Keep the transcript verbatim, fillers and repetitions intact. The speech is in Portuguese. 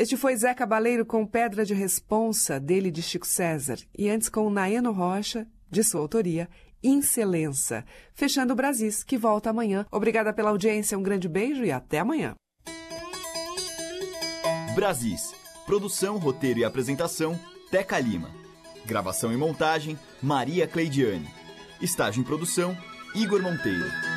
Este foi Zé Cabaleiro com Pedra de Responsa, dele de Chico César. E antes com Naeno Rocha, de sua autoria, Incelença. Fechando o Brasis, que volta amanhã. Obrigada pela audiência, um grande beijo e até amanhã. Brasis. Produção, roteiro e apresentação, Teca Lima. Gravação e montagem, Maria Cleidiane. Estágio em produção, Igor Monteiro.